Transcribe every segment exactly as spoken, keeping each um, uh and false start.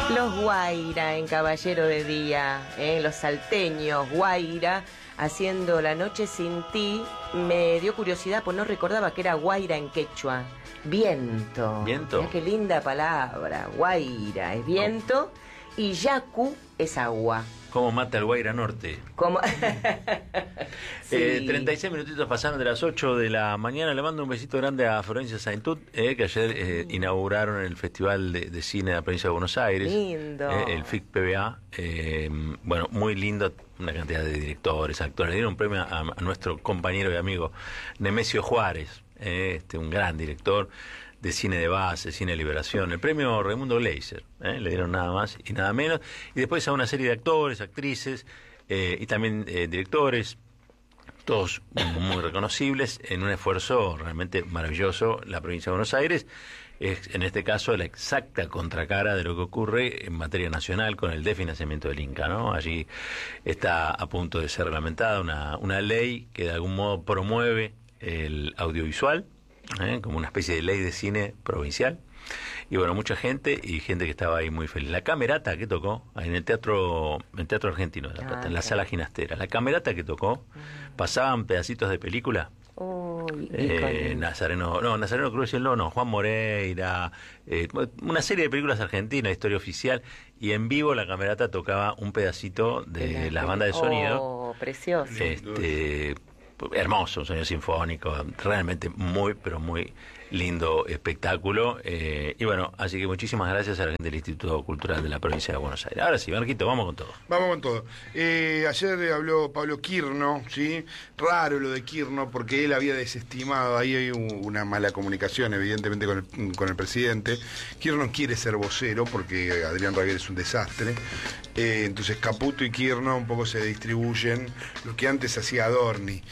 Los Guaira en Caballero de Día, ¿eh? Los salteños Guaira haciendo La Noche Sin Ti. Me dio curiosidad, pues no recordaba que era Guaira en quechua. Viento. Viento. Mirá qué linda palabra. Guaira es viento y yacu es agua. ¿Cómo mata el Guaira Norte? ¿Cómo? Sí. eh, treinta y seis minutitos pasaron de las ocho de la mañana. Le mando un besito grande a Florencia Saintut, eh, que ayer eh, inauguraron el Festival de, de Cine de la Provincia de Buenos Aires. Lindo. Eh, el F I C P B A. Eh, bueno, muy lindo. Una cantidad de directores, actores. Le dieron un premio a, a nuestro compañero y amigo Nemesio Juárez, eh, este, un gran director de cine de base, cine de liberación, el premio Raimundo Gleiser, ¿eh? Le dieron nada más y nada menos, y después a una serie de actores, actrices, eh, y también eh, directores, todos muy reconocibles, en un esfuerzo realmente maravilloso. La provincia de Buenos Aires es, en este caso, la exacta contracara de lo que ocurre en materia nacional con el desfinanciamiento del Inca, ¿no? Allí está a punto de ser reglamentada una, una ley que de algún modo promueve el audiovisual, ¿eh? Como una especie de ley de cine provincial. Y bueno, mucha gente y gente que estaba ahí muy feliz. La camerata que tocó ahí en el teatro, en el teatro argentino de La Plata, ah, en la sala ginastera, la camerata que tocó, mm. pasaban pedacitos de película. Uy, eh, Nazareno, no, Nazareno Cruz no, no, Juan Moreira, eh, una serie de películas argentinas, historia oficial, y en vivo la camerata tocaba un pedacito de la, las bandas de sonido. Oh, precioso. Este, hermoso, un sonido sinfónico, realmente muy, pero muy lindo espectáculo. Eh, y bueno, así que muchísimas gracias a la gente del Instituto Cultural de la Provincia de Buenos Aires. Ahora sí, Marquito, vamos con todo. Vamos con todo. Eh, ayer habló Pablo Quirno, ¿sí? Raro lo de Quirno, porque él había desestimado, ahí hay una mala comunicación, evidentemente, con el, con el presidente. Quirno quiere ser vocero, porque Adrián Rabier es un desastre. Eh, entonces Caputo y Quirno un poco se distribuyen lo que antes hacía Adorni.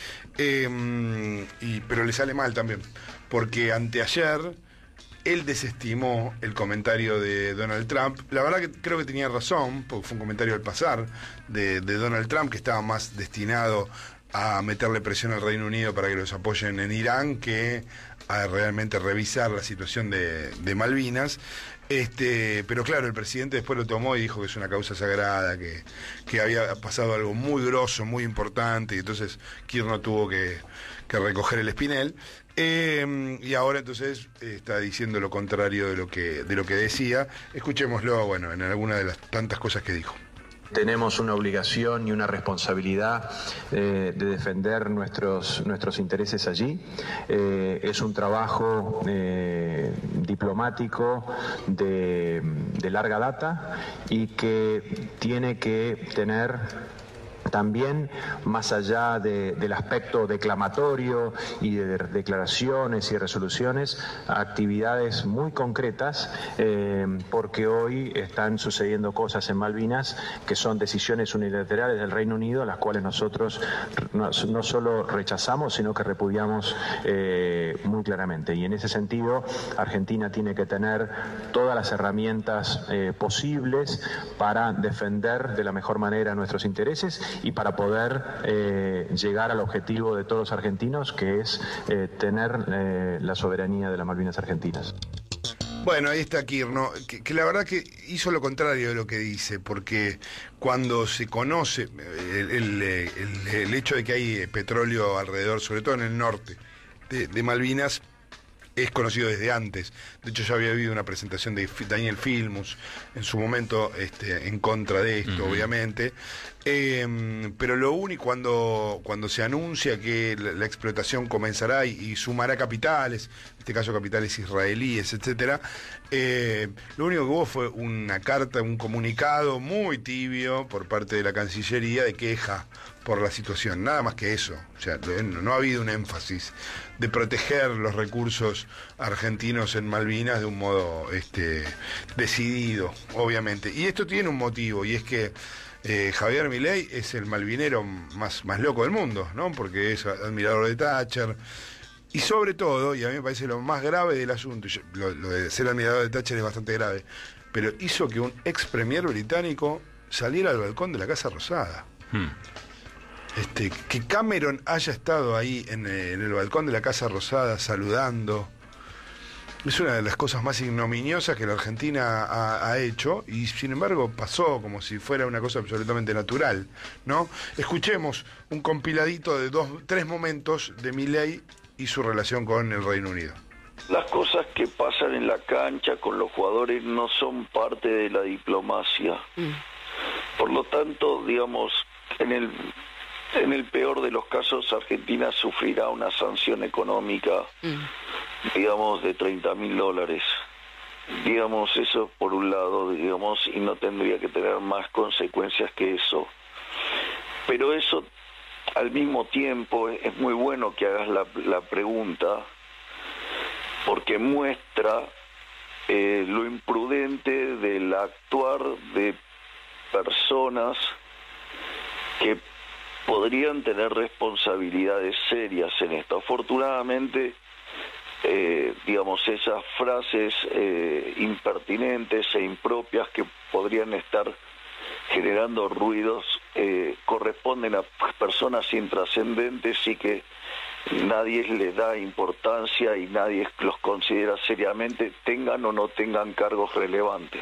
Eh, y, pero le sale mal también, porque anteayer él desestimó el comentario de Donald Trump. La verdad que creo que tenía razón, porque fue un comentario al pasar de, de Donald Trump, que estaba más destinado a meterle presión al Reino Unido para que los apoyen en Irán que a realmente revisar la situación de, de Malvinas. Este, pero claro, el presidente después lo tomó y dijo que es una causa sagrada, que, que había pasado algo muy grosso, muy importante, y entonces Quirno tuvo que, que recoger el espinel. Eh, y ahora entonces eh, está diciendo lo contrario de lo que, de lo que decía. Escuchémoslo, bueno, en alguna de las tantas cosas que dijo. Tenemos una obligación y una responsabilidad eh, de defender nuestros, nuestros intereses allí. Eh, es un trabajo eh, diplomático de, de larga data y que tiene que tener también, más allá de, del aspecto declamatorio y de declaraciones y resoluciones, actividades muy concretas, eh, porque hoy están sucediendo cosas en Malvinas que son decisiones unilaterales del Reino Unido, las cuales nosotros no, no solo rechazamos, sino que repudiamos eh, muy claramente. Y en ese sentido, Argentina tiene que tener todas las herramientas eh, posibles para defender de la mejor manera nuestros intereses y para poder eh, llegar al objetivo de todos los argentinos, que es eh, tener eh, la soberanía de las Malvinas Argentinas. Bueno, ahí está Quirno, que, que la verdad que hizo lo contrario de lo que dice, porque cuando se conoce el, el, el, el hecho de que hay petróleo alrededor, sobre todo en el norte de, de Malvinas, es conocido desde antes. De hecho, ya había habido una presentación de Daniel Filmus en su momento este, en contra de esto, uh-huh. obviamente. Eh, pero lo único, cuando, cuando se anuncia que la, la explotación comenzará y, y sumará capitales, en este caso capitales israelíes, etcétera, eh, lo único que hubo fue una carta, un comunicado muy tibio por parte de la Cancillería de queja por la situación, nada más que eso. O sea, no, no ha habido un énfasis de proteger los recursos argentinos en Malvinas de un modo este, decidido, obviamente. Y esto tiene un motivo, y es que eh, Javier Milei es el malvinero más, más loco del mundo, ¿no? Porque es admirador de Thatcher. Y sobre todo, y a mí me parece lo más grave del asunto, yo, lo, lo de ser admirador de Thatcher es bastante grave, pero hizo que un ex premier británico saliera al balcón de la Casa Rosada. Hmm. Este, que Cameron haya estado ahí en, en el balcón de la Casa Rosada saludando, Es una de las cosas más ignominiosas que la Argentina ha, ha hecho y sin embargo pasó como si fuera una cosa absolutamente natural, ¿no? Escuchemos un compiladito de dos, tres momentos de Milei y su relación con el Reino Unido. Las cosas que pasan en la cancha con los jugadores no son parte de la diplomacia. Mm. Por lo tanto, digamos, en el en el peor de los casos, Argentina sufrirá una sanción económica, mm. digamos, de treinta mil dólares. Digamos, eso por un lado, digamos, y no tendría que tener más consecuencias que eso. Pero eso, al mismo tiempo, es muy bueno que hagas la, la pregunta, porque muestra eh, lo imprudente del actuar de personas que podrían tener responsabilidades serias en esto. Afortunadamente, eh, digamos, esas frases eh, impertinentes e impropias que podrían estar generando ruidos eh, corresponden a personas intrascendentes y que nadie les da importancia y nadie los considera seriamente, tengan o no tengan cargos relevantes.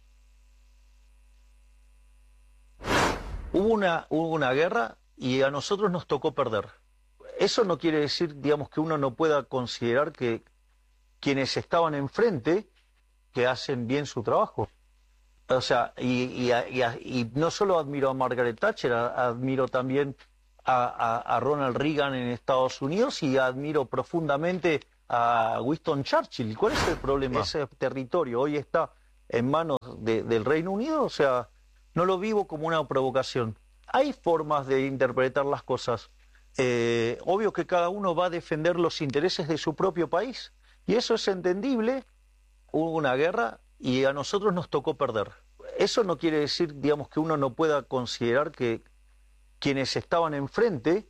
Hubo una, hubo una guerra y a nosotros nos tocó perder. Eso no quiere decir, digamos, que uno no pueda considerar que quienes estaban enfrente que hacen bien su trabajo. O sea, y, y, y, y no solo admiro a Margaret Thatcher, admiro también a, a, a Ronald Reagan en Estados Unidos y admiro profundamente a Winston Churchill. ¿Cuál es el problema? Ese territorio hoy está en manos de, del Reino Unido, o sea, no lo vivo como una provocación. Hay formas de interpretar las cosas. Eh, obvio que cada uno va a defender los intereses de su propio país y eso es entendible. Hubo una guerra y a nosotros nos tocó perder. Eso no quiere decir, digamos, que uno no pueda considerar que quienes estaban enfrente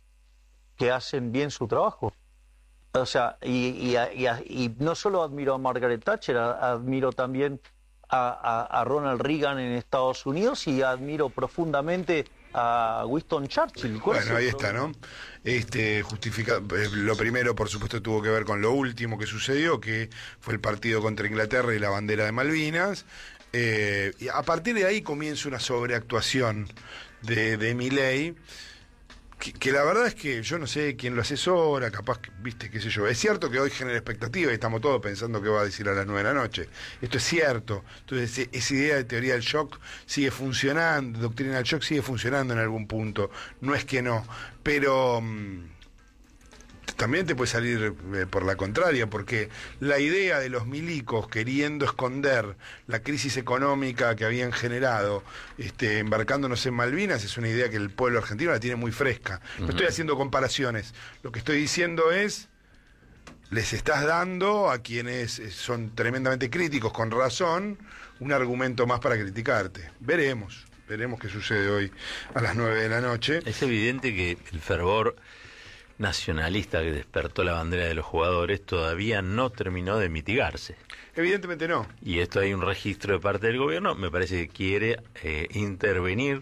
que hacen bien su trabajo. O sea, y, y, y, y no solo admiro a Margaret Thatcher, admiro también a, a, a Ronald Reagan en Estados Unidos y admiro profundamente a Winston Churchill. Bueno, ahí está, ¿no? Este, justifica, lo primero, por supuesto, tuvo que ver con lo último que sucedió, que fue el partido contra Inglaterra y la bandera de Malvinas. Eh, y a partir de ahí comienza una sobreactuación de, de Milei, que, que la verdad es que yo no sé quién lo asesora, capaz, que, viste, qué sé yo. Es cierto que hoy genera expectativa y estamos todos pensando qué va a decir a las nueve de la noche. Esto es cierto. Entonces, esa idea de teoría del shock sigue funcionando, doctrina del shock sigue funcionando en algún punto. No es que no, pero mmm, también te puede salir eh, por la contraria, porque la idea de los milicos queriendo esconder la crisis económica que habían generado, este, embarcándonos en Malvinas, es una idea que el pueblo argentino la tiene muy fresca. No uh-huh. estoy haciendo comparaciones. Lo que estoy diciendo es, les estás dando a quienes son tremendamente críticos, con razón, un argumento más para criticarte. Veremos, veremos qué sucede hoy a las nueve de la noche. Es evidente que el fervor nacionalista que despertó la bandera de los jugadores todavía no terminó de mitigarse. Evidentemente no. Y esto hay un registro de parte del gobierno, me parece que quiere eh, intervenir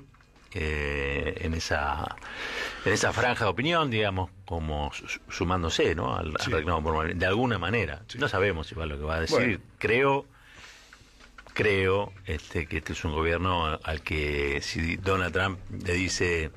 eh, en esa en esa franja de opinión, digamos, como sumándose, ¿no? Al, sí. al reclamo por Malvinas, de alguna manera. Sí. No sabemos igual lo que va a decir. Bueno. Creo creo este que este es un gobierno al que si Donald Trump le dice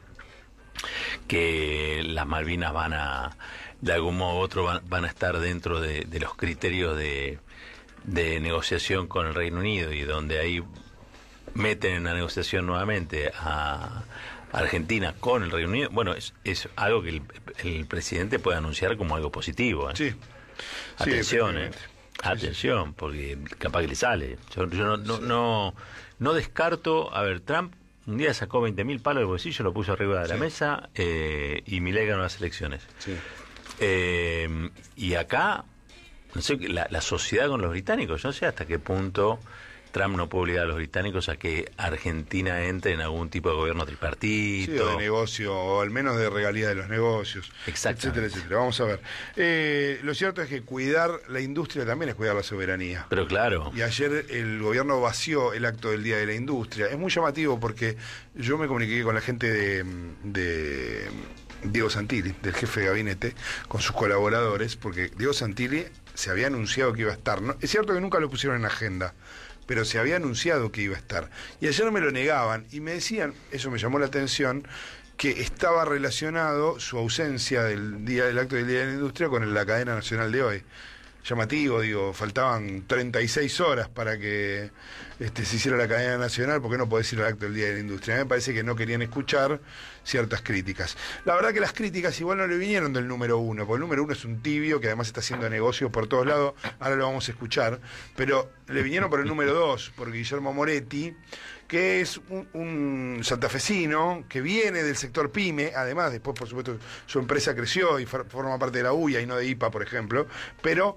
que las Malvinas van a, de algún modo u otro, van, van a estar dentro de, de los criterios de, de negociación con el Reino Unido, y donde ahí meten en la negociación nuevamente a Argentina con el Reino Unido, bueno, es, es algo que el, el presidente puede anunciar como algo positivo. ¿eh? Sí. Atención, sí, ¿eh? Atención, porque capaz que le sale. Yo, yo no, no, no, no descarto, a ver, Trump un día sacó veinte mil palos del bolsillo, lo puso arriba de la sí. mesa eh, y Milei ganó las elecciones. Sí. Eh, y acá, no sé, la, la sociedad con los británicos, yo no sé hasta qué punto Trump no puede obligar a los británicos a que Argentina entre en algún tipo de gobierno tripartito. Sí, o de negocio, o al menos de regalía de los negocios. Exactamente. Etcétera, etcétera. Vamos a ver. Eh, lo cierto es que cuidar la industria también es cuidar la soberanía. Pero claro. Y ayer el gobierno vació el acto del Día de la Industria. Es muy llamativo porque yo me comuniqué con la gente de... de Diego Santilli, del jefe de gabinete, con sus colaboradores, porque Diego Santilli se había anunciado que iba a estar. ¿No? Es cierto que nunca lo pusieron en agenda, pero se había anunciado que iba a estar. Y ayer me lo negaban y me decían, eso me llamó la atención, que estaba relacionado su ausencia del día del acto del Día de la Industria con la cadena nacional de hoy. Llamativo, digo, faltaban treinta y seis horas para que este, se hiciera la cadena nacional, ¿por qué no podés ir al acto del Día de la Industria? A mí me parece que no querían escuchar ciertas críticas. La verdad que las críticas igual no le vinieron del número uno, porque el número uno es un tibio que además está haciendo negocios por todos lados, ahora lo vamos a escuchar, pero le vinieron por el número dos, por Guillermo Moretti, que es un, un santafesino que viene del sector PYME, además después por supuesto su empresa creció y for, forma parte de la U I A y no de I P A, por ejemplo, pero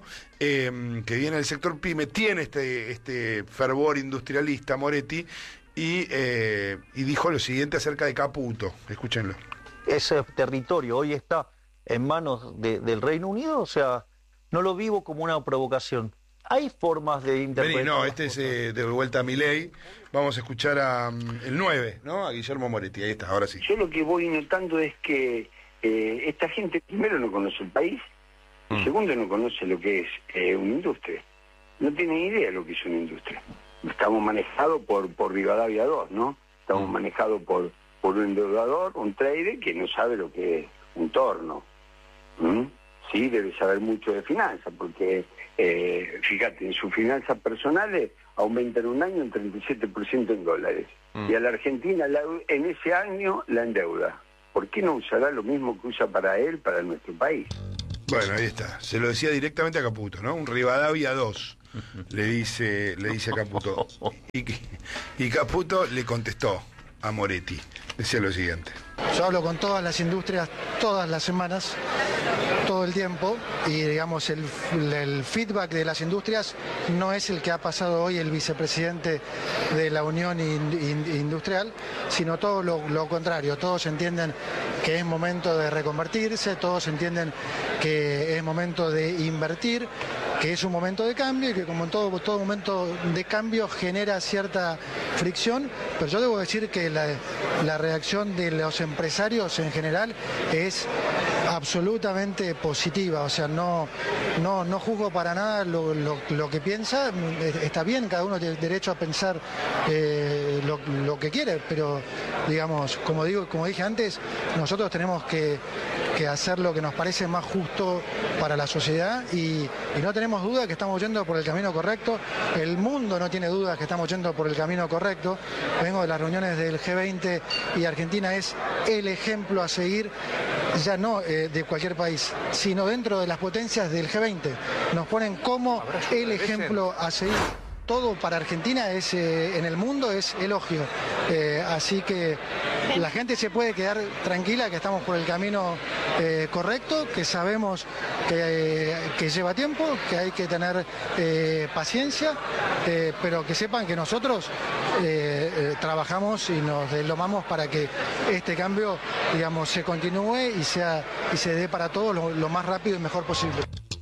eh, que viene del sector PYME, tiene este, este fervor industrialista Moretti, y, eh, y dijo lo siguiente acerca de Caputo, escúchenlo. Ese territorio hoy está en manos de, del Reino Unido, o sea, no lo vivo como una provocación. Hay formas de interpretar. No, este es eh, de vuelta a Milei. Vamos a escuchar a um, el nueve, ¿no? A Guillermo Moretti. Ahí está, ahora sí. Yo lo que voy notando es que eh, esta gente primero no conoce el país y mm. segundo no conoce lo que es eh, una industria. No tienen idea de lo que es una industria. Estamos manejados por, por Rivadavia dos, ¿no? Estamos mm. manejados por, por un endeudador, un trader que no sabe lo que es un torno. ¿Mm? Sí, debe saber mucho de finanzas, porque, eh, fíjate, en sus finanzas personales aumentan un año un treinta y siete por ciento en dólares. Mm. Y a la Argentina la, en ese año la endeuda. ¿Por qué no usará lo mismo que usa para él, para nuestro país? Bueno, ahí está. Se lo decía directamente a Caputo, ¿no? Un Rivadavia dos, le dice, le dice a Caputo. Y, y Caputo le contestó a Moretti. Decía lo siguiente. Yo hablo con todas las industrias todas las semanas, todo el tiempo, y digamos el, el feedback de las industrias no es el que ha pasado hoy el vicepresidente de la Unión Industrial, sino todo lo, lo contrario. Todos entienden que es momento de reconvertirse, todos entienden que es momento de invertir, que es un momento de cambio y que como en todo, todo momento de cambio genera cierta fricción, pero yo debo decir que la, la reacción de los empresarios en general es absolutamente positiva, o sea, no, no, no juzgo para nada lo, lo, lo que piensa, está bien, cada uno tiene derecho a pensar eh, lo, lo que quiere, pero digamos, como digo, como dije antes, nosotros tenemos que, que hacer lo que nos parece más justo para la sociedad y, y no tenemos duda que estamos yendo por el camino correcto, el mundo no tiene dudas que estamos yendo por el camino correcto, vengo de las reuniones del G veinte y Argentina es el ejemplo a seguir, ya no eh, de cualquier país, sino dentro de las potencias del G veinte. Nos ponen como el ejemplo a seguir. Todo para Argentina es eh, en el mundo es elogio. Eh, así que la gente se puede quedar tranquila que estamos por el camino eh, correcto, que sabemos que, eh, que lleva tiempo, que hay que tener eh, paciencia, eh, pero que sepan que nosotros eh, eh, trabajamos y nos deslomamos para que este cambio, digamos, se continúe y sea y se dé para todos lo, lo más rápido y mejor posible.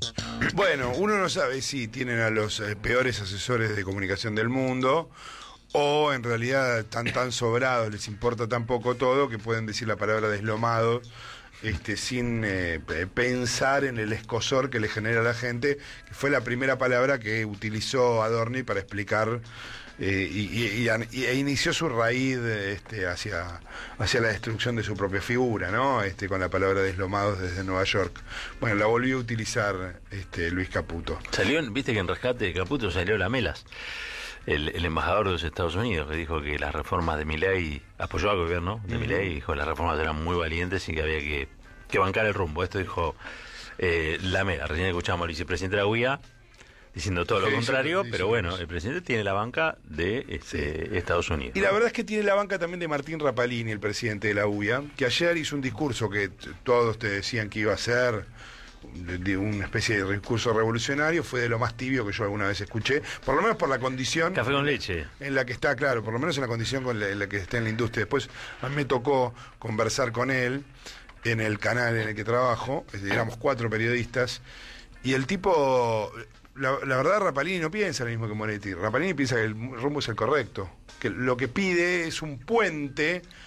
Bueno, uno no sabe si tienen a los eh, peores asesores de comunicación del mundo o en realidad están tan sobrados, les importa tan poco todo que pueden decir la palabra deslomado este, sin eh, pensar en el escozor que le genera a la gente, que fue la primera palabra que utilizó Adorni para explicar eh, y, y, y, e inició su raíz este, hacia, hacia la destrucción de su propia figura, ¿no? Este, con la palabra deslomados desde Nueva York. Bueno, la volvió a utilizar este, Luis Caputo. Salió, viste que en rescate de Caputo salió Lamelas, el, el embajador de los Estados Unidos, que dijo que las reformas de Milei, apoyó al gobierno de uh-huh. Milei, dijo que las reformas eran muy valientes y que había que, que bancar el rumbo. Esto dijo eh, Lamela. Recién escuchamos al vicepresidente de la U I A diciendo todo lo contrario, pero bueno, el presidente tiene la banca de este, sí. Estados Unidos. Y ¿no? La verdad es que tiene la banca también de Martín Rapalini, el presidente de la U I A, que ayer hizo un discurso que todos te decían que iba a ser de, de una especie de discurso revolucionario, fue de lo más tibio que yo alguna vez escuché, por lo menos por la condición... Café con leche. En la que está, claro, por lo menos en la condición con la, en la que está en la industria. Después a mí me tocó conversar con él en el canal en el que trabajo, éramos cuatro periodistas, y el tipo... La, la verdad, Rapalini no piensa lo mismo que Moretti. Rapalini piensa que el rumbo es el correcto, que lo que pide es un puente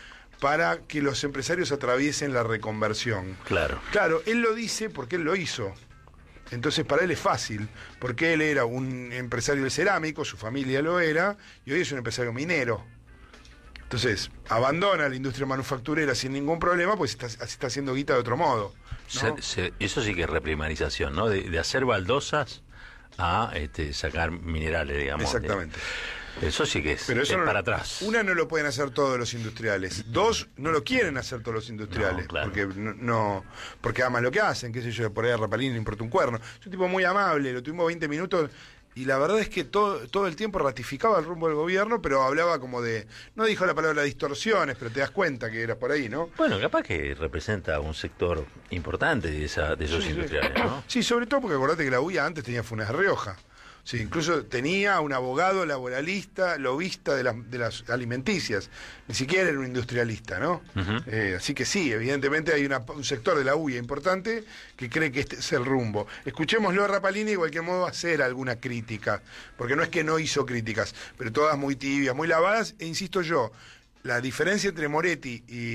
para que los empresarios atraviesen la reconversión. Claro. Claro, él lo dice porque él lo hizo. Entonces para él es fácil, porque él era un empresario del cerámico, su familia lo era, y hoy es un empresario minero. Entonces, abandona la industria manufacturera sin ningún problema, pues está, así está haciendo guita de otro modo, ¿no? Se, se, eso sí que es reprimarización, ¿no? De, de hacer baldosas a este, sacar minerales, digamos. Exactamente. De, eso sí que es, Pero eso es no, para atrás. Una, no lo pueden hacer todos los industriales. Dos, no lo quieren hacer todos los industriales. No, claro. Porque no, no porque aman lo que hacen, qué sé yo, por ahí a Rapalini le importa un cuerno. Es un tipo muy amable, lo tuvimos veinte minutos... Y la verdad es que todo, todo el tiempo ratificaba el rumbo del gobierno, pero hablaba como de... No dijo la palabra distorsiones, pero te das cuenta que era por ahí, ¿no? Bueno, capaz que representa un sector importante de, esa, de esos Sí, industriales, sí. ¿no? Sí, sobre todo porque acordate que la U I A antes tenía Funes de Rioja. Sí, incluso tenía un abogado laboralista, lobista de las, de las alimenticias. Ni siquiera era un industrialista, ¿no? Uh-huh. eh, así que sí, evidentemente hay una, un sector de la U I A importante que cree que este es el rumbo. Escuchémoslo a Rapalini y de cualquier modo hacer alguna crítica, porque no es que no hizo críticas, pero todas muy tibias, muy lavadas, e insisto yo, la diferencia entre Moretti y,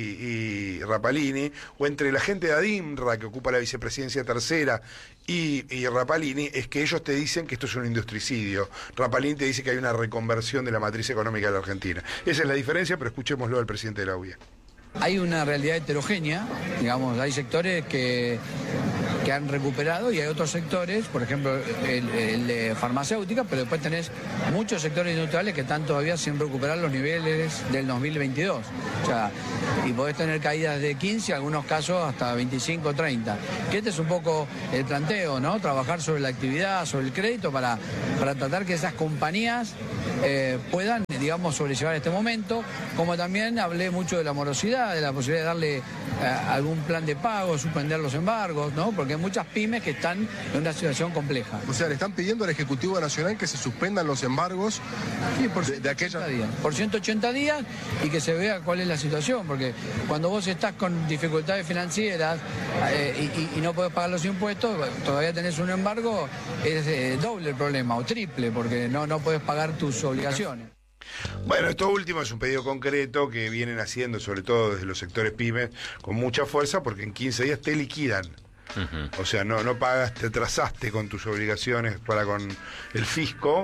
y Rapalini, o entre la gente de Adimra, que ocupa la vicepresidencia tercera, y, y Rapalini, es que ellos te dicen que esto es un industricidio. Rapalini te dice que hay una reconversión de la matriz económica de la Argentina. Esa es la diferencia, pero escuchémoslo al presidente de la U I A. Hay una realidad heterogénea, digamos, hay sectores que, que han recuperado y hay otros sectores, por ejemplo, el, el de farmacéutica, pero después tenés muchos sectores industriales que están todavía sin recuperar los niveles del dos mil veintidós. O sea, y podés tener caídas de quince, en algunos casos hasta veinticinco, treinta. Que este es un poco el planteo, ¿no? Trabajar sobre la actividad, sobre el crédito, para, para tratar que esas compañías eh, puedan, digamos, sobrellevar este momento. Como también hablé mucho de la morosidad, de la posibilidad de darle eh, algún plan de pago, suspender los embargos, ¿no? Porque hay muchas pymes que están en una situación compleja. O sea, le están pidiendo al Ejecutivo Nacional que se suspendan los embargos sí, por de, de aquella... días, por ciento ochenta días y que se vea cuál es la situación, porque cuando vos estás con dificultades financieras eh, y, y, y no podés pagar los impuestos, todavía tenés un embargo, es eh, doble el problema, o triple, porque no, no podés pagar tus obligaciones. Bueno, esto último es un pedido concreto que vienen haciendo, sobre todo desde los sectores pymes, con mucha fuerza, porque en quince días te liquidan. Uh-huh. O sea, no, no pagas, te atrasaste con tus obligaciones para con el fisco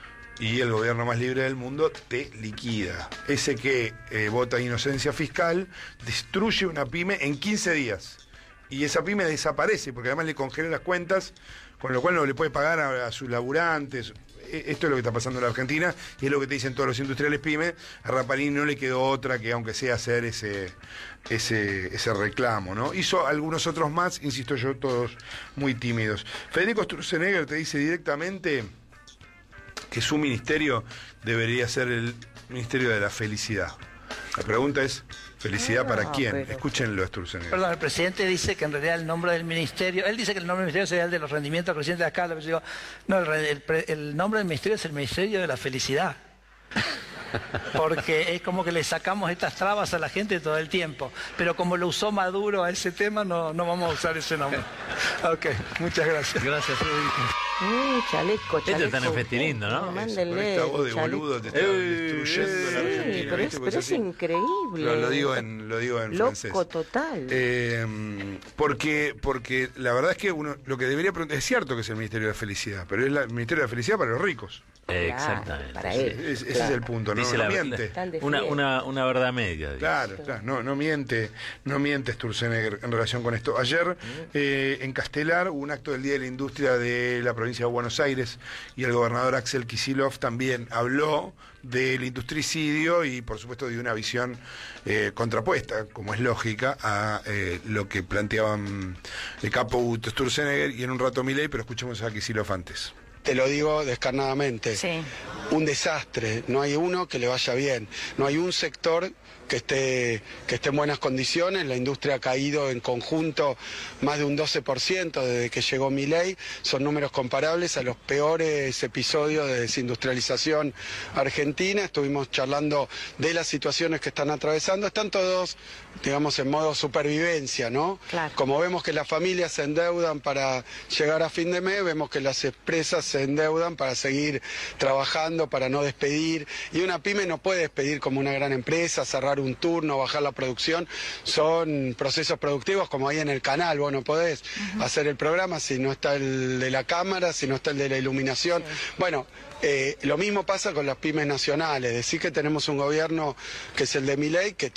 y el gobierno más libre del mundo te liquida. Ese que eh, vota inocencia fiscal destruye una pyme en quince días. Y esa pyme desaparece, porque además le congelan las cuentas, con lo cual no le puede pagar a, a sus laburantes. Esto es lo que está pasando en la Argentina y es lo que te dicen todos los industriales pymes. A Rapalini no le quedó otra que, aunque sea, hacer ese, ese, ese reclamo, ¿no? Hizo algunos otros más, insisto yo, todos muy tímidos. Federico Sturzenegger te dice directamente que su ministerio debería ser el Ministerio de la Felicidad. La pregunta es, ¿felicidad para quién? Pero... Escúchenlo a Sturzenegger. Perdón, el presidente dice que en realidad el nombre del ministerio, él dice que el nombre del ministerio sería el de los rendimientos crecientes de acá, pero yo digo, no, el, el, el nombre del ministerio es el Ministerio de la Felicidad. Porque es como que le sacamos estas trabas a la gente todo el tiempo. Pero como lo usó Maduro a ese tema, no, no vamos a usar ese nombre. Ok, muchas gracias. Gracias, Federico. Mm, chaleco, chaleco. Este está en Festilindo, ¿no? Con esta voz de boludo te está eh, destruyendo sí, la Argentina. pero es, pero es increíble. Lo, lo digo en, lo digo en Loco francés. total. Eh, porque, porque la verdad es que uno lo que debería preguntar, es cierto que es el Ministerio de la Felicidad, pero es la, el Ministerio de la Felicidad para los ricos. Eh, exactamente. Para él. Es, ese claro. es el punto, no, Dice no la, miente. Una, una, una verdad media. Claro, claro, no, no miente, no miente Sturzenegger en relación con esto. Ayer eh, en Castelar hubo un acto del Día de la Industria de la provincia de Buenos Aires y el gobernador Axel Kicillof también habló del industricidio y por supuesto de una visión eh, contrapuesta, como es lógica, a eh, lo que planteaban el capo Sturzenegger y en un rato Milei, pero escuchemos a Kicillof antes. Te lo digo descarnadamente, sí. Un desastre, no hay uno que le vaya bien, no hay un sector que esté, que esté en buenas condiciones, la industria ha caído en conjunto más de un doce por ciento desde que llegó Milei, son números comparables a los peores episodios de desindustrialización argentina, estuvimos charlando de las situaciones que están atravesando, están todos, digamos, en modo supervivencia, ¿no? Claro. Como vemos que las familias se endeudan para llegar a fin de mes, vemos que las empresas se endeudan para seguir trabajando sueldo para no despedir, y una pyme no puede despedir como una gran empresa, cerrar un turno, bajar la producción, son procesos productivos como ahí en el canal, vos no podés uh-huh. hacer el programa si no está el de la cámara, si no está el de la iluminación, sí. bueno, eh, lo mismo pasa con las pymes nacionales, decir que tenemos un gobierno que es el de Milei, que